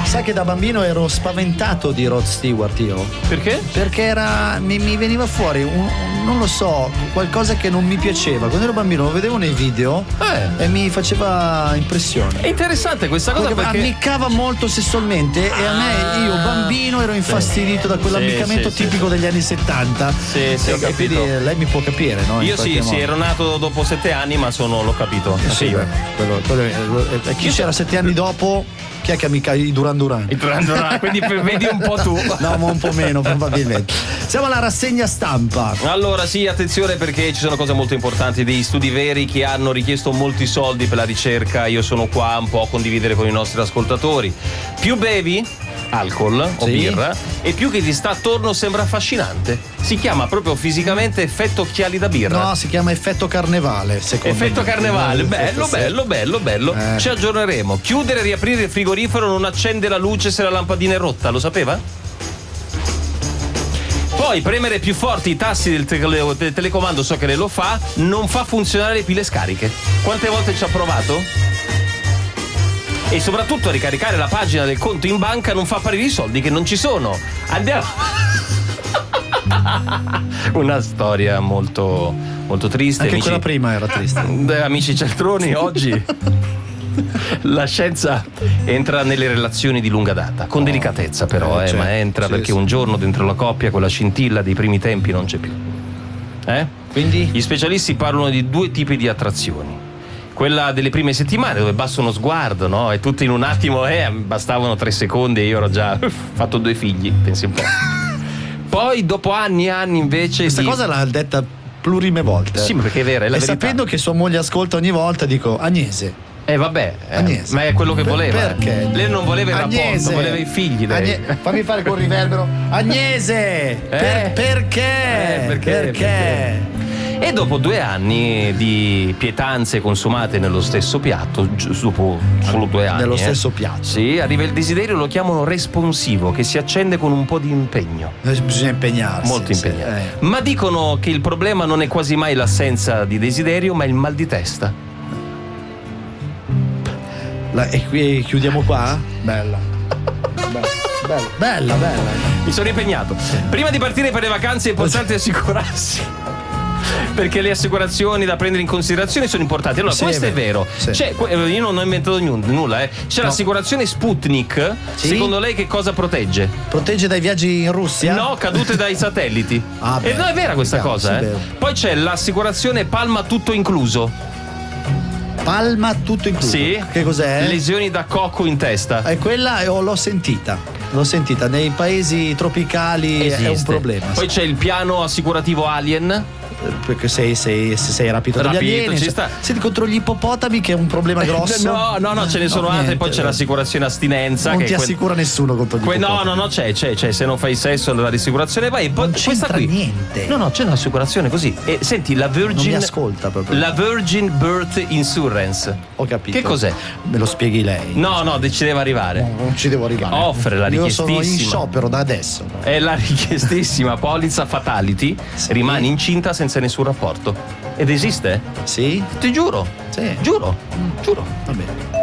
Sai che da bambino ero spaventato di Rod Stewart io? Perché? Perché mi veniva fuori non lo so, qualcosa che non mi piaceva. Quando ero bambino lo vedevo nei video e mi faceva impressione. È interessante questa cosa perché ammiccava molto sessualmente e a me, io bambino, ero infastidito da quell'ammiccamento tipico degli anni 70. Sì, ho capito. Quindi lei mi può capire, no? Io sì, ero nato dopo 7 anni, ma l'ho capito. Sì, chi c'era 7 anni dopo? Chi è che amica i Duran Duran? I Duran Duran, quindi vedi un po' tu. No, ma un po' meno probabilmente. Siamo alla rassegna stampa. Allora sì, attenzione perché ci sono cose molto importanti, dei studi veri che hanno richiesto molti soldi per la ricerca. Io sono qua un po' a condividere con i nostri ascoltatori. Più bevi alcol o birra e più che ti sta attorno sembra affascinante. Si chiama proprio fisicamente effetto occhiali da birra. No, si chiama effetto carnevale, secondo effetto me. Carnevale, bello. Ci aggiorneremo. Chiudere e riaprire il frigorifero non accende la luce se la lampadina è rotta, lo sapeva? Poi premere più forti i tasti del telecomando, so che lei lo fa, non fa funzionare le pile scariche. Quante volte ci ha provato? E soprattutto ricaricare la pagina del conto in banca non fa apparire i soldi che non ci sono. Andiamo. Una storia molto, molto triste. Anche quella prima era triste. Amici cialtroni, oggi la scienza entra nelle relazioni di lunga data, con delicatezza però, certo, ma entra perché un giorno dentro la coppia quella scintilla dei primi tempi non c'è più. Quindi? Gli specialisti parlano di 2 tipi di attrazioni. Quella delle prime settimane dove basta uno sguardo, no? E tutto in un attimo, bastavano 3 secondi e io ero già fatto 2 figli, pensi un po'. Poi dopo anni e anni invece questa cosa l'ha detta plurime volte. Sì, perché è vera, è la verità. Sapendo che sua moglie ascolta ogni volta, dico Agnese. Agnese. Ma è quello che voleva. Perché? Lei non voleva il rapporto, voleva i figli. Fammi fare col riverbero. Agnese! Perché? E dopo 2 anni di pietanze consumate nello stesso piatto, dopo solo 2 anni. Nello stesso piatto. Sì, arriva il desiderio, lo chiamano responsivo, che si accende con un po' di impegno. Bisogna impegnarsi. Molto impegnato. Ma dicono che il problema non è quasi mai l'assenza di desiderio, ma il mal di testa. E qui chiudiamo qua? Bella. Mi sono impegnato. Prima di partire per le vacanze è importante assicurarsi, perché le assicurazioni da prendere in considerazione sono importanti. Allora, questo è vero. C'è, io non ho inventato nulla. C'è l'assicurazione Sputnik. Secondo lei che cosa protegge? Protegge dai viaggi in Russia? No, cadute dai satelliti. E no, è vera questa cosa. Poi c'è l'assicurazione Palma tutto incluso. Palma tutto incluso? Sì. Che cos'è? Lesioni da cocco in testa. E quella l'ho sentita, nei paesi tropicali esiste. È un problema. Poi c'è il piano assicurativo Alien. Perché se sei rapito dagli alieni, senti, contro gli ippopotami, che è un problema grosso. No, ce ne sono altre. Poi c'è l'assicurazione astinenza. Non ti assicura nessuno contro gli ippopotami. No, c'è. Se non fai sesso la risicurazione vai. E poi non c'entra niente. No, c'è un'assicurazione così. E senti, la Virgin. Non mi ascolta proprio. La Virgin Birth Insurance. Ho capito. Che cos'è? Me lo spieghi lei. No, ci deve arrivare. No, non ci devo arrivare. Offre la richiestissima. Io sono in sciopero da adesso. È la richiestissima polizza Fatality. Rimani incinta senza nessun rapporto. Ed esiste? Sì? Ti giuro. Sì. Giuro. Va bene.